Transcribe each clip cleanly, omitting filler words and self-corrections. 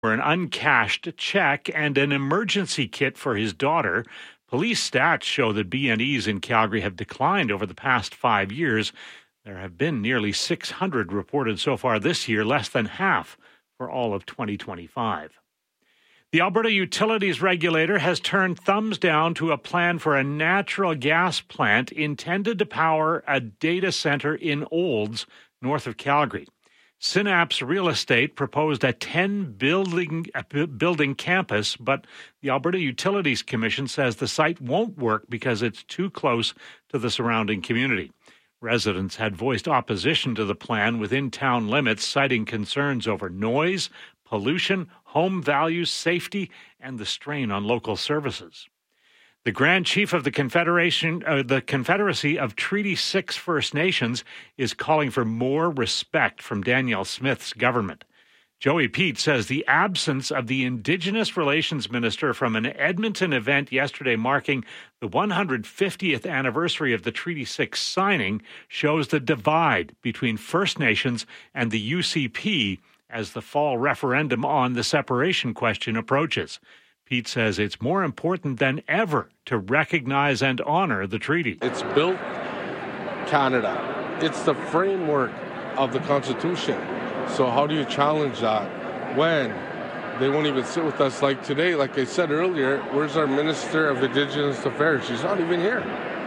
for an uncashed check and an emergency kit for his daughter. Police stats show that B&Es in Calgary have declined over the past 5 years. There have been nearly 600 reported so far this year, less than half for all of 2025. The Alberta Utilities Regulator has turned thumbs down to a plan for a natural gas plant intended to power a data center in Olds, north of Calgary. Synapse Real Estate proposed a 10-building campus, but the Alberta Utilities Commission says the site won't work because it's too close to the surrounding community. Residents had voiced opposition to the plan within town limits, citing concerns over noise, pollution, home values, safety, and the strain on local services. The Grand Chief of the Confederacy of Treaty 6 First Nations is calling for more respect from Danielle Smith's government. Joey Pete says the absence of the Indigenous Relations Minister from an Edmonton event yesterday marking the 150th anniversary of the Treaty 6 signing shows the divide between First Nations and the UCP as the fall referendum on the separation question approaches. Pete says it's more important than ever to recognize and honor the treaty. It's built Canada. It's the framework of the Constitution. So how do you challenge that when they won't even sit with us? Like today, like I said earlier, where's our Minister of Indigenous Affairs? She's not even here.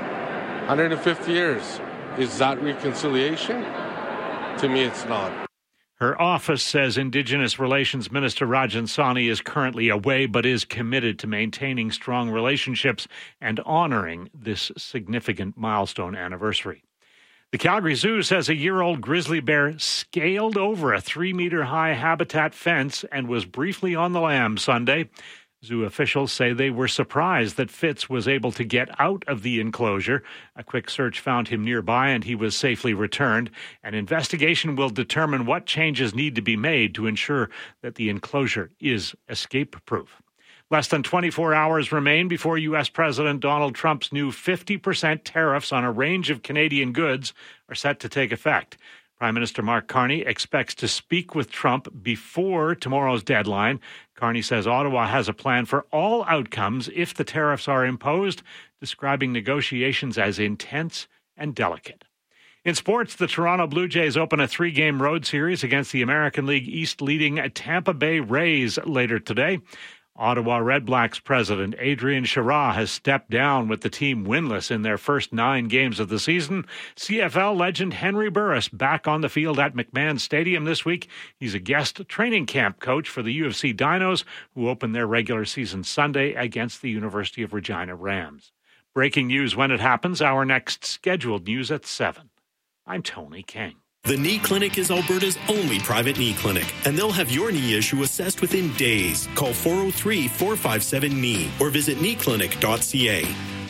150 years. Is that reconciliation? To me, it's not. Her office says Indigenous Relations Minister Rajan Sawhney is currently away, but is committed to maintaining strong relationships and honoring this significant milestone anniversary. The Calgary Zoo says a year-old grizzly bear scaled over a 3-meter-high habitat fence and was briefly on the lam Sunday. Zoo officials say they were surprised that Fitz was able to get out of the enclosure. A quick search found him nearby and he was safely returned. An investigation will determine what changes need to be made to ensure that the enclosure is escape-proof. Less than 24 hours remain before U.S. President Donald Trump's new 50% tariffs on a range of Canadian goods are set to take effect. Prime Minister Mark Carney expects to speak with Trump before tomorrow's deadline. Carney says Ottawa has a plan for all outcomes if the tariffs are imposed, describing negotiations as intense and delicate. In sports, the Toronto Blue Jays open a 3-game road series against the American League East leading Tampa Bay Rays later today. Ottawa Redblacks president Adrian Chara has stepped down with the team winless in their first 9 games of the season. CFL legend Henry Burris back on the field at McMahon Stadium this week. He's a guest training camp coach for the UFC Dinos, who open their regular season Sunday against the University of Regina Rams. Breaking news when it happens, our next scheduled news at 7. I'm Tony King. The Knee Clinic is Alberta's only private knee clinic, and they'll have your knee issue assessed within days. Call 403-457-KNEE or visit kneeclinic.ca.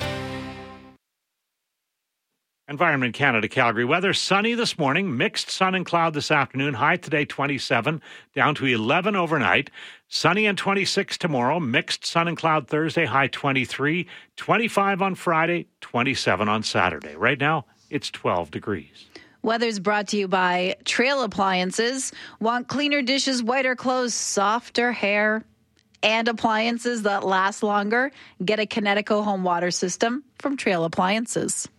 Environment Canada, Calgary. Weather sunny this morning, mixed sun and cloud this afternoon. High today 27, down to 11 overnight. Sunny and 26 tomorrow. Mixed sun and cloud Thursday, high 23, 25 on Friday, 27 on Saturday. Right now, it's 12 degrees. Weather's brought to you by Trail Appliances. Want cleaner dishes, whiter clothes, softer hair, and appliances that last longer? Get a Kinetico home water system from Trail Appliances.